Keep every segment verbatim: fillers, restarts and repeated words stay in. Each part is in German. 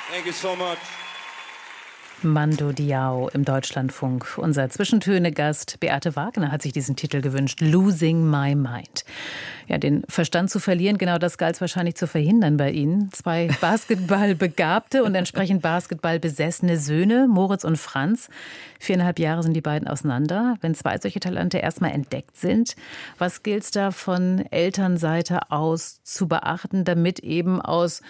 Thank you so much. Mando Diao im Deutschlandfunk. Unser Zwischentöne-Gast Beate Wagner hat sich diesen Titel gewünscht, Losing My Mind. Ja, den Verstand zu verlieren, genau das galt es wahrscheinlich zu verhindern bei Ihnen. Zwei Basketballbegabte und entsprechend Basketballbesessene Söhne, Moritz und Franz. Viereinhalb Jahre sind die beiden auseinander. Wenn zwei solche Talente erstmal entdeckt sind, was gilt es da von Elternseite aus zu beachten, damit eben aus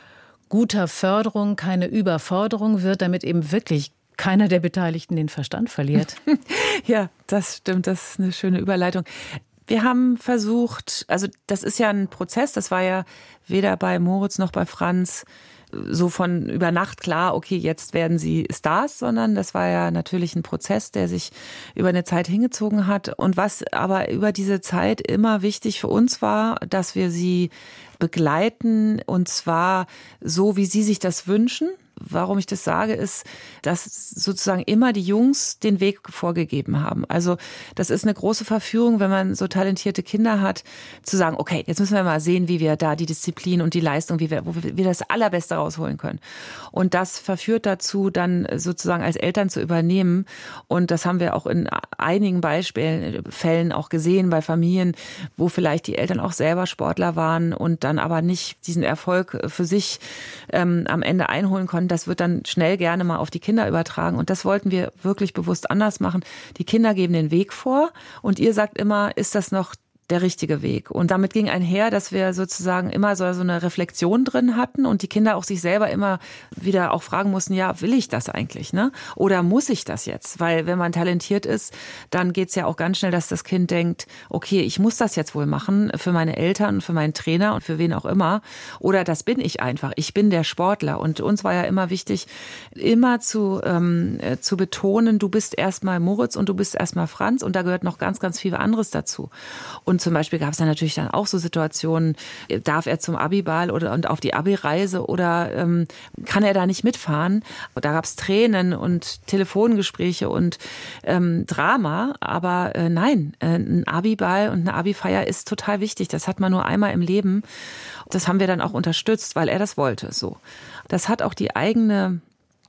guter Förderung keine Überforderung wird, damit eben wirklich keiner der Beteiligten den Verstand verliert? Ja, das stimmt. Das ist eine schöne Überleitung. Wir haben versucht, also das ist ja ein Prozess, das war ja weder bei Moritz noch bei Franz so von über Nacht klar, okay, jetzt werden sie Stars, sondern das war ja natürlich ein Prozess, der sich über eine Zeit hingezogen hat. Und was aber über diese Zeit immer wichtig für uns war, dass wir sie begleiten, und zwar so, wie sie sich das wünschen. Warum ich das sage, ist, dass sozusagen immer die Jungs den Weg vorgegeben haben. Also das ist eine große Verführung, wenn man so talentierte Kinder hat, zu sagen, okay, jetzt müssen wir mal sehen, wie wir da die Disziplin und die Leistung, wie wir, wo wir das Allerbeste rausholen können. Und das verführt dazu, dann sozusagen als Eltern zu übernehmen. Und das haben wir auch in einigen Beispielen, Fällen auch gesehen bei Familien, wo vielleicht die Eltern auch selber Sportler waren und dann aber nicht diesen Erfolg für sich ähm, am Ende einholen konnten. Das wird dann schnell gerne mal auf die Kinder übertragen. Und das wollten wir wirklich bewusst anders machen. Die Kinder geben den Weg vor und ihr sagt immer, ist das noch der richtige Weg? Und damit ging einher, dass wir sozusagen immer so eine Reflexion drin hatten und die Kinder auch sich selber immer wieder auch fragen mussten, ja, will ich das eigentlich, ne? Oder muss ich das jetzt? Weil wenn man talentiert ist, dann geht's ja auch ganz schnell, dass das Kind denkt, okay, ich muss das jetzt wohl machen für meine Eltern, für meinen Trainer und für wen auch immer. Oder das bin ich einfach. Ich bin der Sportler. Und uns war ja immer wichtig, immer zu, ähm, zu betonen, du bist erstmal Moritz und du bist erstmal Franz und da gehört noch ganz, ganz viel anderes dazu. Und zum Beispiel gab es dann natürlich dann auch so Situationen, darf er zum Abiball oder und auf die Abi-Reise oder ähm, kann er da nicht mitfahren? Da gab es Tränen und Telefongespräche und ähm, Drama, aber äh, nein, äh, ein Abiball und eine Abi-Feier ist total wichtig. Das hat man nur einmal im Leben. Das haben wir dann auch unterstützt, weil er das wollte. So, das hat auch die eigene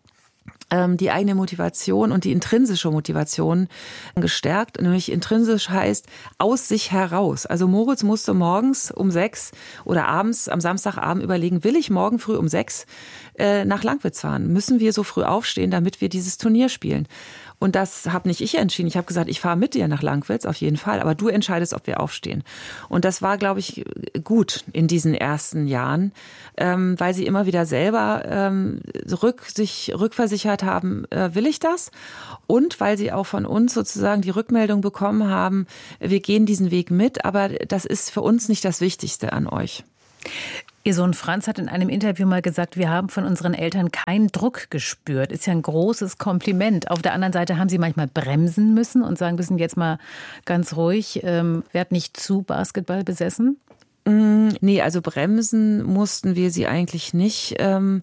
die eigene Motivation und die intrinsische Motivation gestärkt. Nämlich intrinsisch heißt aus sich heraus. Also Moritz musste morgens um sechs oder abends am Samstagabend überlegen, will ich morgen früh um sechs äh, nach Langwitz fahren? Müssen wir so früh aufstehen, damit wir dieses Turnier spielen? Und das habe nicht ich entschieden. Ich habe gesagt, ich fahre mit dir nach Langwitz, auf jeden Fall. Aber du entscheidest, ob wir aufstehen. Und das war, glaube ich, gut in diesen ersten Jahren, ähm, weil sie immer wieder selber ähm, rück, sich rückversichert haben, äh, will ich das? Und weil sie auch von uns sozusagen die Rückmeldung bekommen haben, wir gehen diesen Weg mit, aber das ist für uns nicht das Wichtigste an euch. Ihr Sohn Franz hat in einem Interview mal gesagt, wir haben von unseren Eltern keinen Druck gespürt. Ist ja ein großes Kompliment. Auf der anderen Seite haben Sie manchmal bremsen müssen und sagen müssen, jetzt mal ganz ruhig, ähm, werd nicht zu Basketball besessen? Nee, also bremsen mussten wir sie eigentlich nicht. Ähm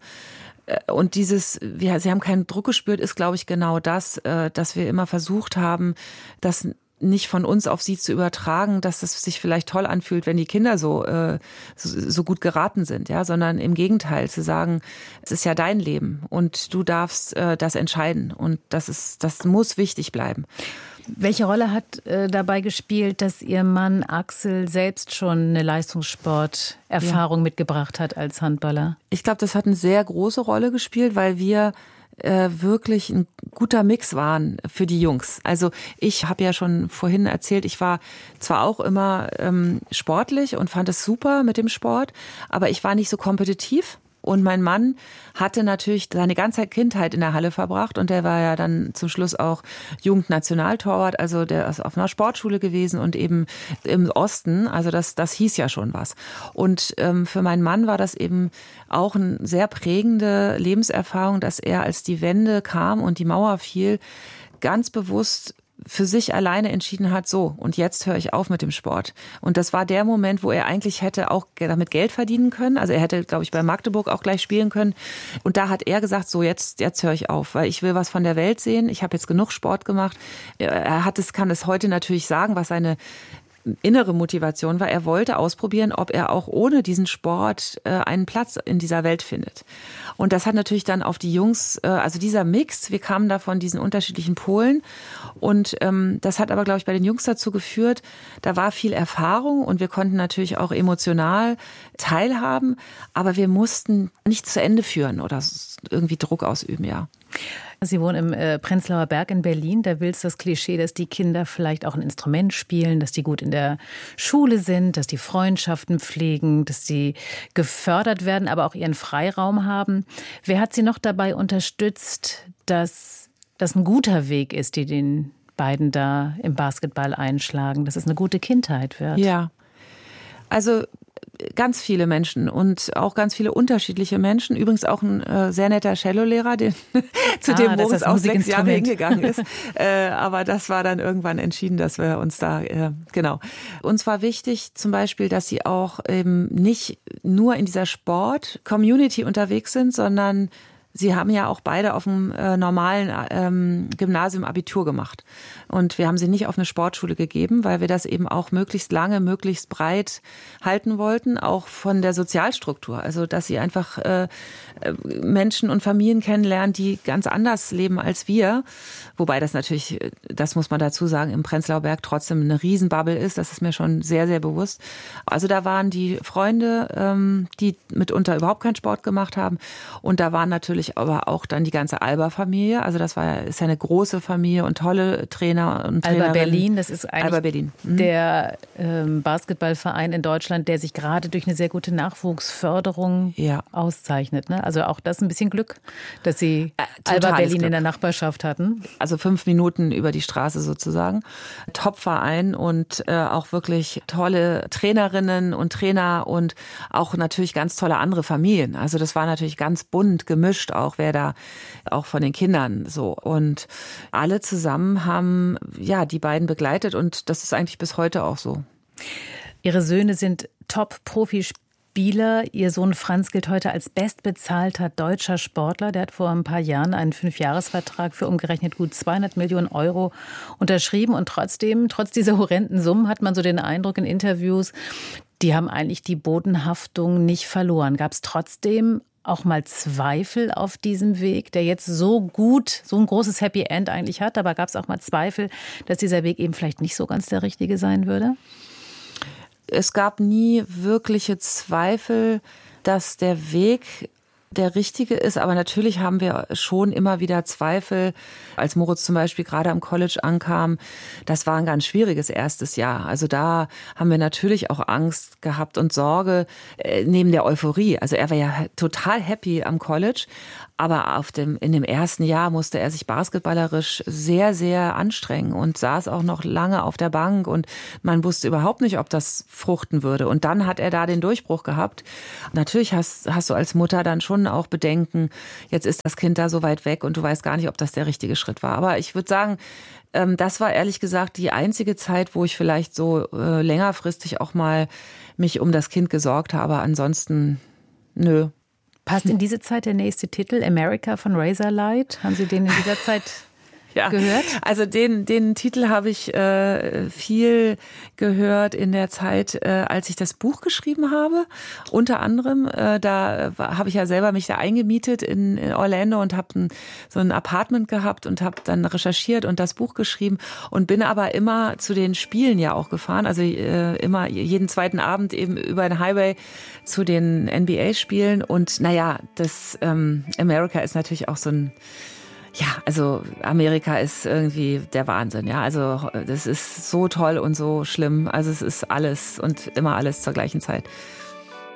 Und dieses, wir, sie haben keinen Druck gespürt, ist, glaube ich, genau das, dass wir immer versucht haben, das nicht von uns auf sie zu übertragen, dass es sich vielleicht toll anfühlt, wenn die Kinder so, äh, so, so gut geraten sind, ja, sondern im Gegenteil zu sagen, es ist ja dein Leben und du darfst äh, das entscheiden und das ist, das muss wichtig bleiben. Welche Rolle hat äh, dabei gespielt, dass Ihr Mann Axel selbst schon eine Leistungssporterfahrung ja. mitgebracht hat als Handballer? Ich glaube, das hat eine sehr große Rolle gespielt, weil wir äh, wirklich ein guter Mix waren für die Jungs. Also ich habe ja schon vorhin erzählt, ich war zwar auch immer ähm, sportlich und fand es super mit dem Sport, aber ich war nicht so kompetitiv. Und mein Mann hatte natürlich seine ganze Kindheit in der Halle verbracht und der war ja dann zum Schluss auch Jugendnationaltorwart, also der ist auf einer Sportschule gewesen und eben im Osten, also das, das hieß ja schon was. Und ähm, für meinen Mann war das eben auch eine sehr prägende Lebenserfahrung, dass er, als die Wende kam und die Mauer fiel, ganz bewusst für sich alleine entschieden hat, so, und jetzt höre ich auf mit dem Sport. Und das war der Moment, wo er eigentlich hätte auch damit Geld verdienen können. Also er hätte, glaube ich, bei Magdeburg auch gleich spielen können. Und da hat er gesagt, so, jetzt, jetzt höre ich auf, weil ich will was von der Welt sehen. Ich habe jetzt genug Sport gemacht. Er hat es, kann es heute natürlich sagen, was seine innere Motivation war. Er wollte ausprobieren, ob er auch ohne diesen Sport einen Platz in dieser Welt findet. Und das hat natürlich dann auf die Jungs, also dieser Mix, wir kamen da von diesen unterschiedlichen Polen und ähm, das hat aber, glaube ich, bei den Jungs dazu geführt, da war viel Erfahrung und wir konnten natürlich auch emotional teilhaben, aber wir mussten nicht zu Ende führen oder irgendwie Druck ausüben, ja. Sie wohnen im äh, Prenzlauer Berg in Berlin. Da will es das Klischee, dass die Kinder vielleicht auch ein Instrument spielen, dass die gut in der Schule sind, dass die Freundschaften pflegen, dass sie gefördert werden, aber auch ihren Freiraum haben. Wer hat Sie noch dabei unterstützt, dass das ein guter Weg ist, die den beiden da im Basketball einschlagen, dass es eine gute Kindheit wird? Ja, also ganz viele Menschen und auch ganz viele unterschiedliche Menschen. Übrigens auch ein äh, sehr netter Cellolehrer, den, zu ah, dem Moritz auch sechs Jahre hingegangen ist. äh, aber das war dann irgendwann entschieden, dass wir uns da, äh, genau. Uns war wichtig zum Beispiel, dass sie auch eben nicht nur in dieser Sport-Community unterwegs sind, sondern Sie haben ja auch beide auf dem äh, normalen ähm, Gymnasium Abitur gemacht. Und wir haben sie nicht auf eine Sportschule gegeben, weil wir das eben auch möglichst lange, möglichst breit halten wollten, auch von der Sozialstruktur. Also, dass sie einfach äh, Menschen und Familien kennenlernen, die ganz anders leben als wir. Wobei das natürlich, das muss man dazu sagen, im Prenzlauer Berg trotzdem eine Riesenbubble ist. Das ist mir schon sehr, sehr bewusst. Also da waren die Freunde, ähm, die mitunter überhaupt keinen Sport gemacht haben. Und da waren natürlich aber auch dann die ganze Alba-Familie. Also das war ja, ist ja eine große Familie und tolle Trainer und Trainerinnen. Alba Berlin, das ist eigentlich Alba Berlin. Mhm. der ähm, Basketballverein in Deutschland, der sich gerade durch eine sehr gute Nachwuchsförderung ja. auszeichnet. Ne? Also auch das ein bisschen Glück, dass Sie äh, Alba Berlin Glück. in der Nachbarschaft hatten. Also fünf Minuten über die Straße sozusagen. Top-Verein und äh, auch wirklich tolle Trainerinnen und Trainer und auch natürlich ganz tolle andere Familien. Also das war natürlich ganz bunt gemischt, auch wer da, auch von den Kindern so. Und alle zusammen haben ja die beiden begleitet und das ist eigentlich bis heute auch so. Ihre Söhne sind Top-Profispieler. Ihr Sohn Franz gilt heute als bestbezahlter deutscher Sportler. Der hat vor ein paar Jahren einen Fünfjahresvertrag für umgerechnet gut zweihundert Millionen Euro unterschrieben. Und trotzdem, trotz dieser horrenden Summen, hat man so den Eindruck in Interviews, die haben eigentlich die Bodenhaftung nicht verloren. Gab es trotzdem auch mal Zweifel auf diesem Weg, der jetzt so gut, so ein großes Happy End eigentlich hat, aber gab es auch mal Zweifel, dass dieser Weg eben vielleicht nicht so ganz der richtige sein würde? Es gab nie wirkliche Zweifel, dass der Weg der richtige ist, aber natürlich haben wir schon immer wieder Zweifel, als Moritz zum Beispiel gerade am College ankam. Das war ein ganz schwieriges erstes Jahr. Also da haben wir natürlich auch Angst gehabt und Sorge äh, neben der Euphorie. Also er war ja total happy am College, aber auf dem, in dem ersten Jahr musste er sich basketballerisch sehr, sehr anstrengen und saß auch noch lange auf der Bank und man wusste überhaupt nicht, ob das fruchten würde. Und dann hat er da den Durchbruch gehabt. Natürlich hast, hast du als Mutter dann schon auch Bedenken, jetzt ist das Kind da so weit weg und du weißt gar nicht, ob das der richtige Schritt war. Aber ich würde sagen, das war ehrlich gesagt die einzige Zeit, wo ich vielleicht so längerfristig auch mal mich um das Kind gesorgt habe. Ansonsten, nö. Passt in diese Zeit der nächste Titel, America von Razorlight? Haben Sie den in dieser Zeit ja. gehört? Also den, den Titel habe ich äh, viel gehört in der Zeit, äh, als ich das Buch geschrieben habe. Unter anderem, äh, da habe ich ja selber mich da eingemietet in, in Orlando und habe ein, so ein Apartment gehabt und habe dann recherchiert und das Buch geschrieben und bin aber immer zu den Spielen ja auch gefahren. Also äh, immer jeden zweiten Abend eben über den Highway zu den N B A-Spielen. Und naja, das ähm, America ist natürlich auch so ein Ja, also Amerika ist irgendwie der Wahnsinn, ja. Also das ist so toll und so schlimm. Also es ist alles und immer alles zur gleichen Zeit.